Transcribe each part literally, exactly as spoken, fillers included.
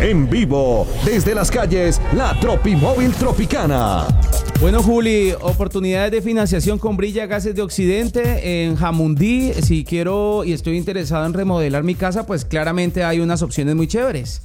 En vivo, desde las calles, la Tropimóvil Tropicana. Bueno, Juli, oportunidades de financiación con Brilla Gases de Occidente en Jamundí. Si quiero y estoy interesado en remodelar mi casa, pues claramente hay unas opciones muy chéveres.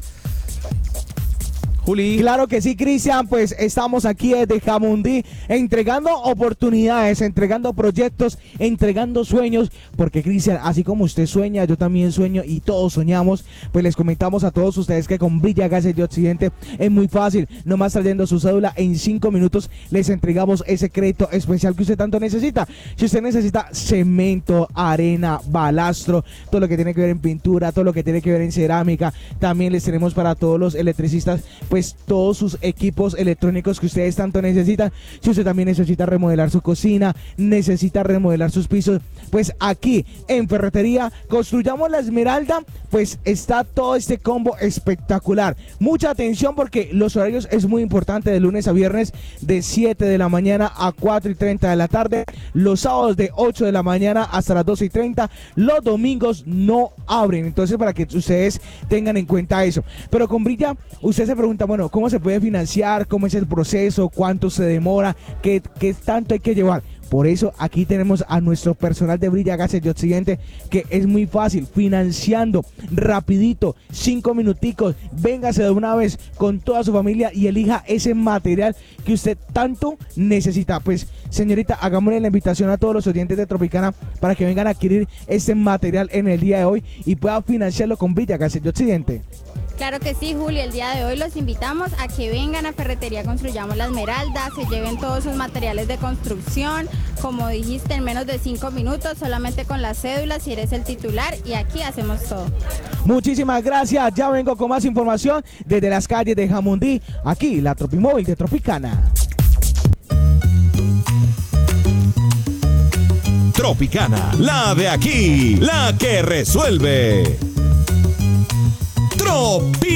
Juli. Claro que sí, Cristian, pues estamos aquí desde Jamundí entregando oportunidades, entregando proyectos, entregando sueños, porque Cristian, así como usted sueña, yo también sueño y todos soñamos. Pues les comentamos a todos ustedes que con Brilla Gases de Occidente es muy fácil, nomás trayendo su cédula en cinco minutos les entregamos ese crédito especial que usted tanto necesita. Si usted necesita cemento, arena, balastro, todo lo que tiene que ver en pintura, todo lo que tiene que ver en cerámica, también les tenemos para todos los electricistas, pues todos sus equipos electrónicos que ustedes tanto necesitan. Si usted también necesita remodelar su cocina, necesita remodelar sus pisos, pues aquí en Ferretería Construyamos La Esmeralda, pues está todo este combo espectacular. Mucha atención porque los horarios es muy importante, de lunes a viernes de siete de la mañana a cuatro y treinta de la tarde, los sábados de ocho de la mañana hasta las doce y treinta, los domingos no abren, entonces para que ustedes tengan en cuenta eso. Pero con Brilla, usted se pregunta, bueno, ¿cómo se puede financiar? ¿Cómo es el proceso? ¿Cuánto se demora? ¿Qué, qué tanto hay que llevar? Por eso aquí tenemos a nuestro personal de Brilla Gases de Occidente, que es muy fácil, financiando rapidito, cinco minuticos, véngase de una vez con toda su familia y elija ese material que usted tanto necesita. Pues señorita, hagámosle la invitación a todos los oyentes de Tropicana para que vengan a adquirir este material en el día de hoy y puedan financiarlo con Brilla Gases de Occidente. Claro que sí, Juli, el día de hoy los invitamos a que vengan a Ferretería Construyamos La Esmeralda, se lleven todos sus materiales de construcción, como dijiste, en menos de cinco minutos, solamente con la cédula si eres el titular, y aquí hacemos todo. Muchísimas gracias, ya vengo con más información desde las calles de Jamundí, aquí la Tropimóvil de Tropicana. Tropicana, la de aquí, la que resuelve. Tropi